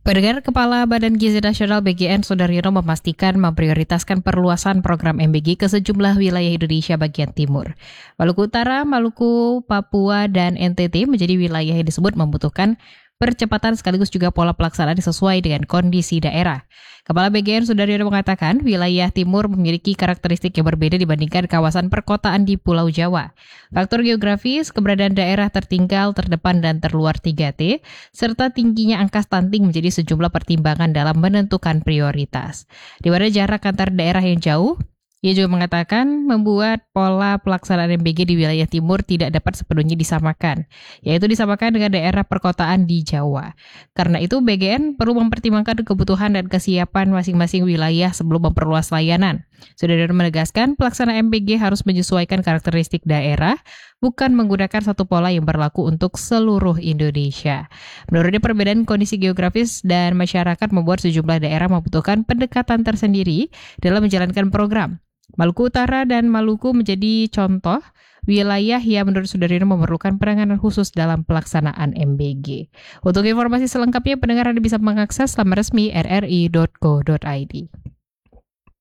Pendengar, Kepala Badan Gizi Nasional BGN Sudaryono memastikan memprioritaskan perluasan program MBG ke sejumlah wilayah Indonesia bagian timur. Maluku Utara, Maluku, Papua, dan NTT menjadi wilayah yang disebut membutuhkan percepatan sekaligus juga pola pelaksanaan sesuai dengan kondisi daerah. Kepala BGN Sudaryono mengatakan wilayah timur memiliki karakteristik yang berbeda dibandingkan kawasan perkotaan di Pulau Jawa. Faktor geografis, keberadaan daerah tertinggal, terdepan, dan terluar 3T, serta tingginya angka stunting menjadi sejumlah pertimbangan dalam menentukan prioritas. Di mana jarak antar daerah yang jauh, ia juga mengatakan membuat pola pelaksanaan MBG di wilayah timur tidak dapat sepenuhnya disamakan, yaitu disamakan dengan daerah perkotaan di Jawa. Karena itu BGN perlu mempertimbangkan kebutuhan dan kesiapan masing-masing wilayah sebelum memperluas layanan. Sudaryono menegaskan pelaksanaan MBG harus menyesuaikan karakteristik daerah, bukan menggunakan satu pola yang berlaku untuk seluruh Indonesia. Menurutnya perbedaan kondisi geografis dan masyarakat membuat sejumlah daerah membutuhkan pendekatan tersendiri dalam menjalankan program. Maluku Utara dan Maluku menjadi contoh wilayah yang menurut Sudaryono memerlukan penanganan khusus dalam pelaksanaan MBG. Untuk informasi selengkapnya, pendengar Anda bisa mengakses laman resmi rri.co.id.